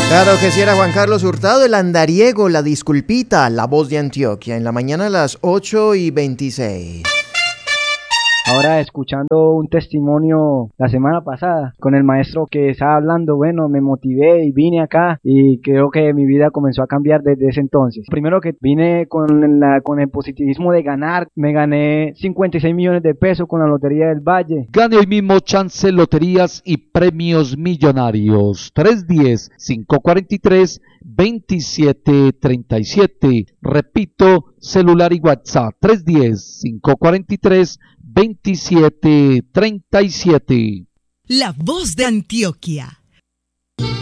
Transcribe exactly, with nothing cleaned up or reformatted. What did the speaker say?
Claro que sí, era Juan Carlos Hurtado, el andariego, la disculpita, la voz de Antioquia, en la mañana a las ocho y veintiséis. Ahora escuchando un testimonio la semana pasada con el maestro que estaba hablando, bueno, me motivé y vine acá y creo que mi vida comenzó a cambiar desde ese entonces. Primero que vine con, la, con el positivismo de ganar, me gané cincuenta y seis millones de pesos con la Lotería del Valle. Gane hoy mismo Chance Loterías y Premios Millonarios. tres uno cero, cinco cuatro tres, dos siete tres siete. Repito, celular y WhatsApp tres uno cero, cinco cuatro tres, dos siete tres siete. La voz de Antioquia.